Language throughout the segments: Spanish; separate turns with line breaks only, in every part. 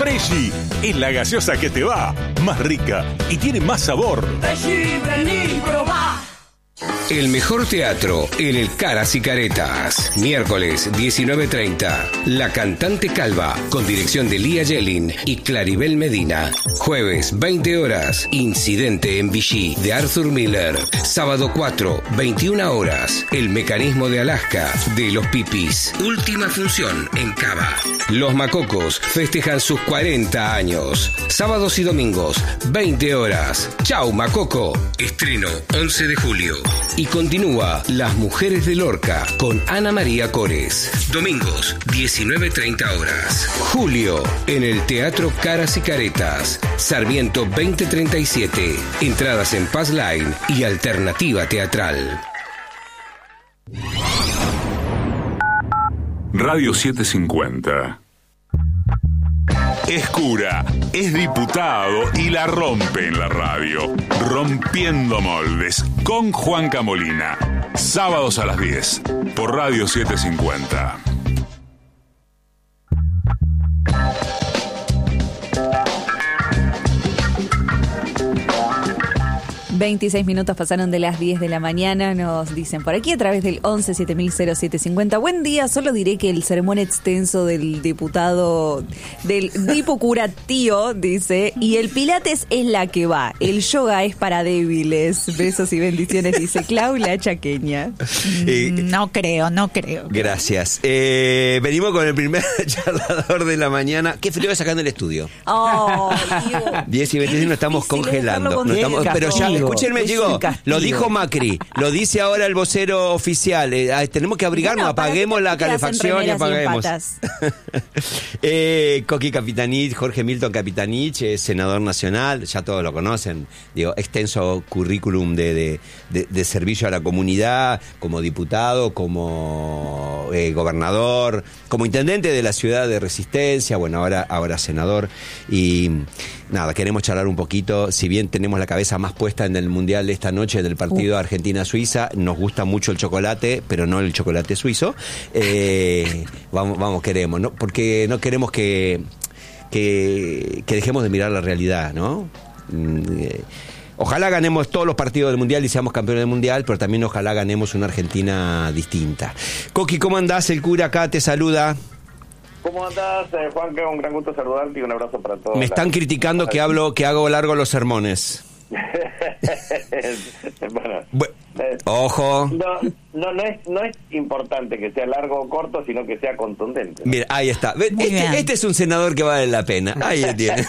Freshy es la gaseosa que te va, más rica y tiene más sabor.
Freshy, vení, probá.
El mejor teatro en el Caras y Caretas. Miércoles 19:30. La cantante calva, con dirección de Lía Yelin y Claribel Medina. Jueves 20 horas. Incidente en Vichy de Arthur Miller. Sábado 4, 21 horas. El mecanismo de Alaska de Los Pipis. Última función en Cava. Los Macocos festejan sus 40 años. Sábados y domingos 20 horas. Chau Macoco. Estreno 11 de julio. Y continúa Las Mujeres de Lorca con Ana María Cores. Domingos, 19:30 horas. Julio, en el Teatro Caras y Caretas. Sarmiento 2037. Entradas en Paz Line y Alternativa Teatral.
Radio 750. Es cura, es diputado y la rompe en la radio. Rompiendo Moldes con Juanca Molina. Sábados a las 10 por Radio 750.
26 minutos pasaron de las 10 de la mañana, nos dicen por aquí a través del 11 700750. Buen día, solo diré que el sermón extenso del diputado, del dipocuratío, dice, y el pilates es la que va, el yoga es para débiles. Besos y bendiciones, dice Claudia Chaqueña.
No creo.
Gracias. Venimos con el primer charlador de la mañana. Qué frío es acá en el estudio.
Oh, Dios.
10 y 25 nos estamos congelando. Pero ya, escúchenme, digo, lo dijo Macri, lo dice ahora el vocero oficial. Tenemos que abrigarnos,
No,
apaguemos la calefacción y apaguemos. Coqui Capitanich, Jorge Milton Capitanich, senador nacional, ya todos lo conocen. Digo, extenso currículum de servicio a la comunidad, como diputado, como gobernador, como intendente de la ciudad de Resistencia, bueno, ahora senador. Y nada, queremos charlar un poquito, si bien tenemos la cabeza más puesta en el Mundial de esta noche del partido Argentina-Suiza, nos gusta mucho el chocolate, pero no el chocolate suizo. Vamos, queremos, ¿no? Porque no queremos que dejemos de mirar la realidad, ¿no? Ojalá ganemos todos los partidos del Mundial y seamos campeones del Mundial, pero también ojalá ganemos una Argentina distinta. Coqui, ¿cómo andás? El cura acá te saluda.
¿Cómo andás, Juan? Que un gran gusto saludarte y un abrazo para todos.
Me están criticando que hago largo los sermones.
Bueno,
ojo.
No es importante que sea largo o corto, sino que sea contundente, ¿no?
Mira, ahí está. Este es un senador que vale la pena. Ahí lo tiene.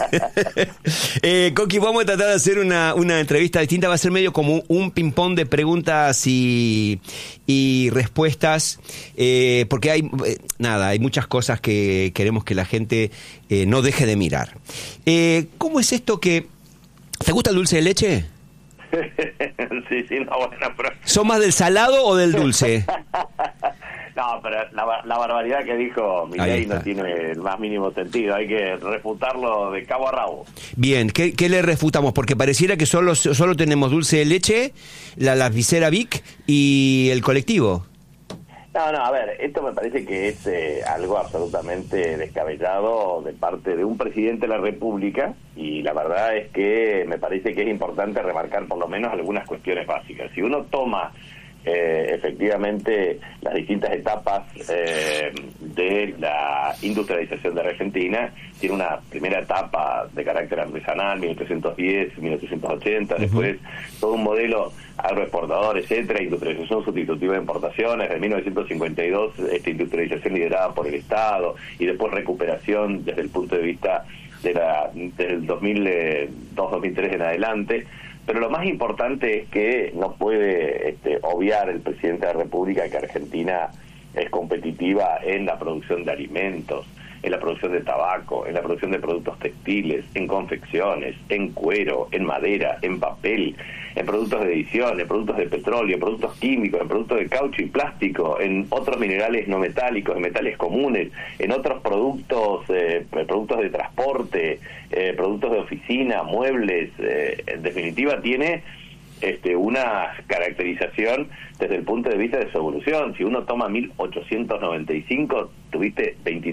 Coqui, vamos a tratar de hacer una entrevista distinta. Va a ser medio como un ping-pong de preguntas y respuestas, porque hay muchas cosas que queremos que la gente no deje de mirar. ¿Cómo es esto que... ¿Te gusta el dulce de leche?
Sí, bueno, pero...
¿Sos más del salado o del dulce?
No, pero la barbaridad que dijo Milei no tiene el más mínimo sentido. Hay que refutarlo de cabo a rabo.
Bien, ¿qué le refutamos? Porque pareciera que solo tenemos dulce de leche, la lapicera Vic y el colectivo.
No, a ver, esto me parece que es algo absolutamente descabellado de parte de un presidente de la República, y la verdad es que me parece que es importante remarcar por lo menos algunas cuestiones básicas. Si uno toma efectivamente las distintas etapas de la industrialización de Argentina, tiene una primera etapa de carácter artesanal, 1810, 1880, después todo un modelo agroexportador, etcétera, industrialización sustitutiva de importaciones, de 1952, industrialización liderada por el Estado, y después recuperación desde el punto de vista del 2002-2003 en adelante. Pero lo más importante es que no puede obviar el presidente de la República que Argentina es competitiva en la producción de alimentos, en la producción de tabaco, en la producción de productos textiles, en confecciones, en cuero, en madera, en papel, en productos de edición, en productos de petróleo, en productos químicos, en productos de caucho y plástico, en otros minerales no metálicos, en metales comunes, en otros productos de transporte, productos de oficina, muebles. En definitiva, tiene una caracterización desde el punto de vista de su evolución. Si uno toma 1895, tuviste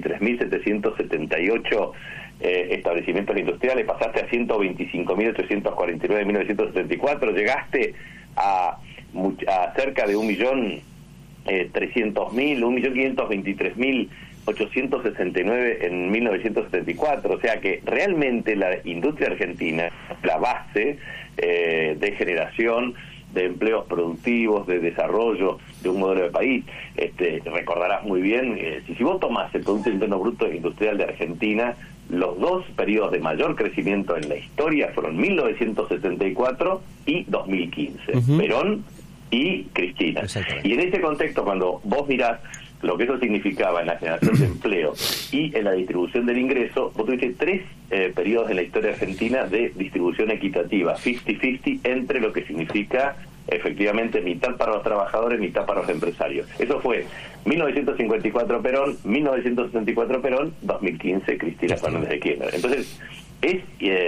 23.778 establecimientos industriales, pasaste a 125.849 en 1974, llegaste a cerca de 1.300.000, 1.523.869 en 1974, o sea que realmente la industria argentina, la base de generación de empleos productivos, de desarrollo de un modelo de país. Recordarás muy bien, si vos tomás el Producto Interno Bruto Industrial de Argentina, los dos periodos de mayor crecimiento en la historia fueron 1974 y 2015, Perón y Cristina. Y en ese contexto, cuando vos mirás lo que eso significaba en la generación de empleo y en la distribución del ingreso, vos tuviste tres periodos en la historia argentina de distribución equitativa, 50-50, entre lo que significa efectivamente mitad para los trabajadores, mitad para los empresarios. Eso fue 1954 Perón, 1974 Perón, 2015 Cristina Fernández de Kirchner. Entonces, es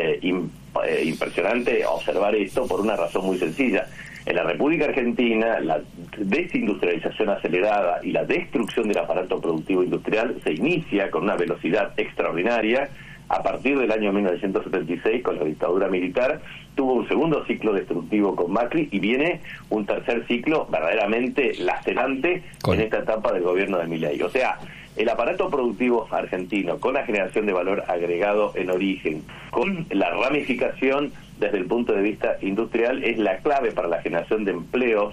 impresionante observar esto por una razón muy sencilla. En la República Argentina, la desindustrialización acelerada y la destrucción del aparato productivo industrial se inicia con una velocidad extraordinaria. A partir del año 1976, con la dictadura militar, tuvo un segundo ciclo destructivo con Macri y viene un tercer ciclo verdaderamente lacerante en esta etapa del gobierno de Milei. O sea, el aparato productivo argentino, con la generación de valor agregado en origen, con la ramificación desde el punto de vista industrial, es la clave para la generación de empleos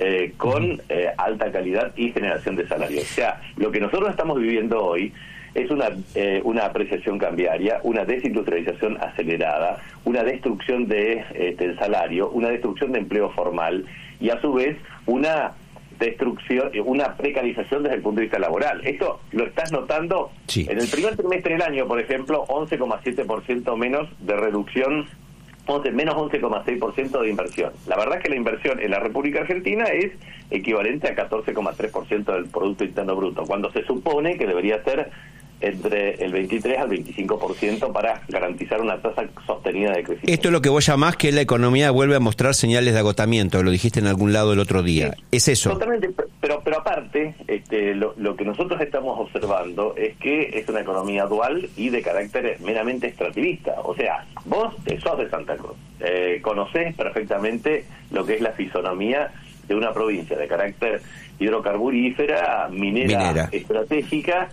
con alta calidad y generación de salarios. O sea, lo que nosotros estamos viviendo hoy es una apreciación cambiaria, una desindustrialización acelerada, una destrucción del salario, una destrucción de empleo formal y a su vez una destrucción, una precarización desde el punto de vista laboral. Esto lo estás notando en el primer trimestre del año, por ejemplo, 11,7% menos de reducción, menos 11,6% de inversión. La verdad es que la inversión en la República Argentina es equivalente a 14,3% del Producto Interno Bruto, cuando se supone que debería ser entre el 23 al 25% para garantizar una tasa sostenida de crecimiento.
Esto es lo que vos llamás que la economía vuelve a mostrar señales de agotamiento, lo dijiste en algún lado el otro día. Sí, ¿es eso?
Totalmente, pero aparte, lo que nosotros estamos observando es que es una economía dual y de carácter meramente extractivista. O sea, vos sos de Santa Cruz, conocés perfectamente lo que es la fisonomía de una provincia de carácter hidrocarburífera, minera. Estratégica,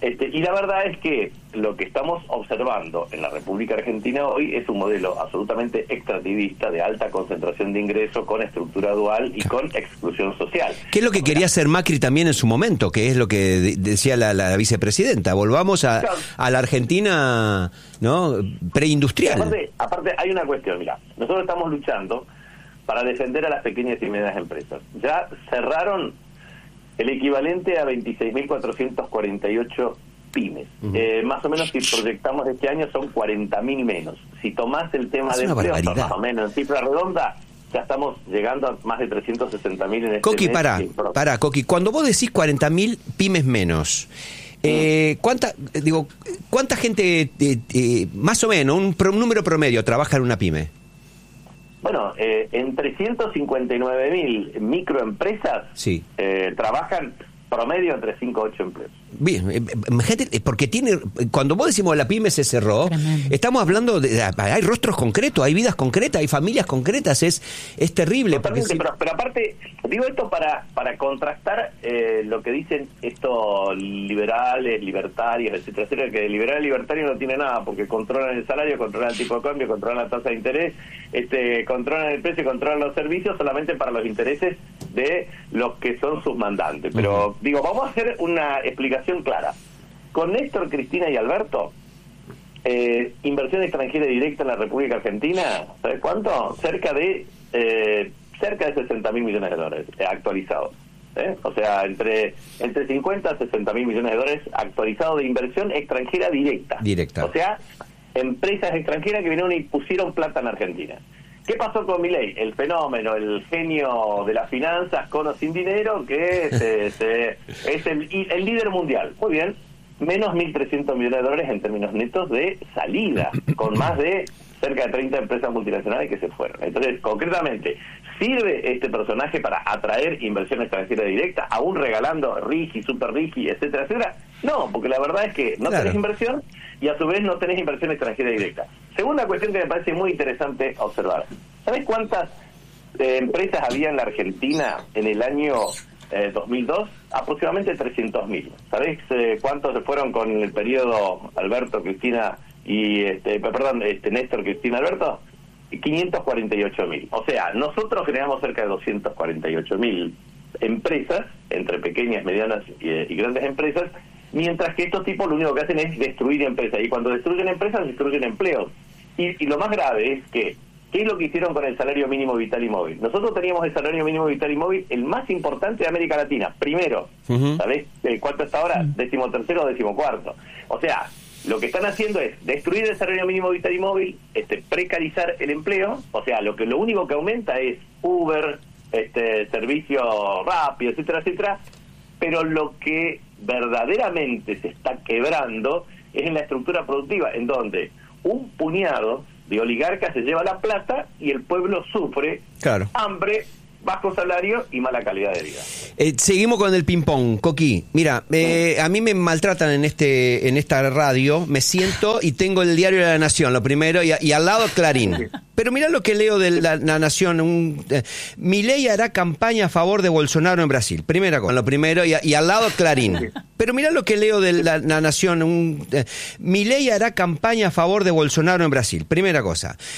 y la verdad es que lo que estamos observando en la República Argentina hoy es un modelo absolutamente extractivista, de alta concentración de ingresos, con estructura dual y con exclusión social.
¿Qué es lo que quería hacer Macri también en su momento? Que es lo que decía la vicepresidenta. Volvamos a la Argentina, ¿no?, preindustrial.
Aparte hay una cuestión, mira, nosotros estamos luchando para defender a las pequeñas y medianas empresas. Ya cerraron el equivalente a 26.448 pymes. Más o menos, si proyectamos este año, son 40.000 menos. Si tomás el tema de empleo, más o menos en cifra redonda, ya estamos llegando a más de 360.000 en este
Coqui,
mes.
pará, Coqui. Cuando vos decís 40.000 pymes menos, ¿cuánta gente, más o menos, un número promedio, trabaja en una pyme?
Bueno, en 359.000 microempresas trabajan promedio entre 5 a 8 empleos.
Bien, gente, porque cuando vos decimos la pyme se cerró, estamos hablando hay rostros concretos, hay vidas concretas, hay familias concretas, es terrible. Porque
pero aparte, digo esto para contrastar lo que dicen estos liberales, libertarios, etcétera, etcétera, que de liberal y libertario no tiene nada, porque controlan el salario, controlan el tipo de cambio, controlan la tasa de interés, controlan el precio, controlan los servicios solamente para los intereses de los que son sus mandantes. Pero digo, vamos a hacer una explicación clara. Con Néstor, Cristina y Alberto, inversión extranjera directa en la República Argentina, ¿sabes cuánto? Cerca de 60.000 millones de dólares actualizados. O sea, entre 50 a 60.000 millones de dólares actualizados de inversión extranjera directa. O sea, empresas extranjeras que vinieron y pusieron plata en Argentina. ¿Qué pasó con Milei? El fenómeno, el genio de las finanzas, con o sin dinero, que es el líder mundial. Muy bien. menos 1.300 millones de dólares en términos netos de salida, con más de cerca de 30 empresas multinacionales que se fueron. Entonces, concretamente, ¿sirve este personaje para atraer inversión extranjera directa, aún regalando RIGI, Super RIGI, etcétera, etcétera? No, porque la verdad es que no tenés inversión y a su vez no tenés inversión extranjera directa. Segunda cuestión que me parece muy interesante observar. ¿Sabés cuántas empresas había en la Argentina en el año 2002? Aproximadamente 300.000. ¿Sabés cuántos se fueron con el periodo Alberto, Cristina y Néstor, Cristina, Alberto? 548.000. O sea, nosotros generamos cerca de 248.000 empresas, entre pequeñas, medianas y grandes empresas, mientras que estos tipos lo único que hacen es destruir empresas. Y cuando destruyen empresas, destruyen empleos. Y lo más grave es que, ¿qué es lo que hicieron con el salario mínimo vital y móvil? Nosotros teníamos el salario mínimo vital y móvil el más importante de América Latina. Primero, ¿sabés cuánto está ahora? 13º o 14º. O sea, lo que están haciendo es destruir el salario mínimo vital y móvil, precarizar el empleo. O sea, lo único que aumenta es Uber, servicio rápido, etcétera, etcétera. Pero lo que verdaderamente se está quebrando es en la estructura productiva, en donde un puñado de oligarcas se lleva la plata y el pueblo sufre hambre, bajo salario y mala calidad de vida.
Seguimos con el ping-pong, Coqui. Mira, a mí me maltratan en esta radio, me siento y tengo el diario de La Nación, lo primero, y al lado Clarín. Pero mirá lo que leo de La Nación. Milei hará campaña a favor de Bolsonaro en Brasil. Primera cosa, lo primero, y al lado Clarín. Pero mirá lo que leo de La Nación. Milei hará campaña a favor de Bolsonaro en Brasil. Primera cosa.